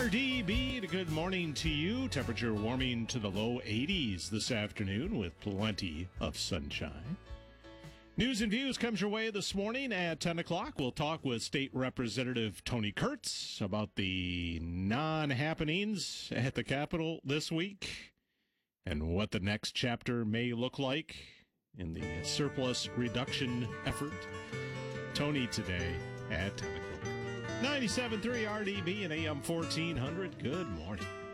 RDB, good morning to you. Temperature warming to the low 80s this afternoon with plenty of sunshine. News and Views comes your way this morning at 10 o'clock. We'll talk with State Representative Tony Kurtz about the non-happenings at the Capitol this week and what the next chapter may look like in the surplus reduction effort. Tony today at 10 o'clock. 97.3 RDB and AM 1400. Good morning.